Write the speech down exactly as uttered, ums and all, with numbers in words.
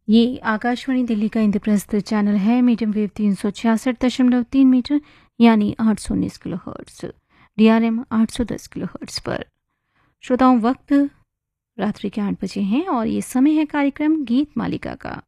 ये आकाशवाणी दिल्ली का इंद्रप्रस्थ चैनल है। मीडियम वेव तीन सौ छियासठ दशमलव तीन मीटर यानी आठ सौ उन्नीस किलो हर्ट्स, डीआरएम आठ सौ दस किलो हर्ट्स पर। श्रोताओं, वक्त रात्रि के आठ बजे हैं और ये समय है कार्यक्रम गीत मालिका का।